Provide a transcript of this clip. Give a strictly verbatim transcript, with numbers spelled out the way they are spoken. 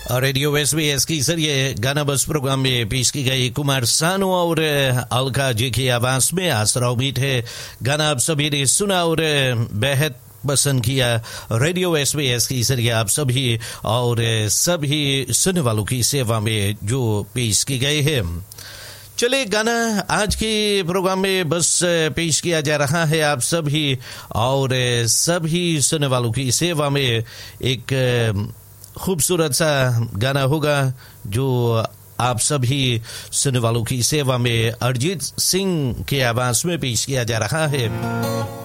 Radio SBS की जरिए गाना बस प्रोग्राम में पेश की गई कुमार सानू और अलका जी की आवाज में आसरा उम्मीद है गाना आप सभी ने सुना और बेहद पसंद किया। रेडियो एसबीएस की जरिए आप सभी और सभी सुनने वालों की सेवा में जो पेश की गई है। चलिए गाना आज के प्रोग्राम में बस पेश किया जा रहा है आप सभी और सभी सुनने वालों की सेवा में। एक खूबसूरत सा गाना होगा जो आप सभी सुनने वालों की सेवा में अरिजीत सिंह के आवाज में पेश किया जा रहा है।